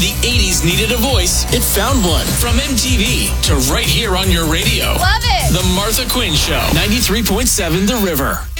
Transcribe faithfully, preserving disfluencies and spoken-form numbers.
the eighties needed a voice, it found one. From M T V to right here on your radio. Love it. The Martha Quinn Show, ninety-three point seven The River.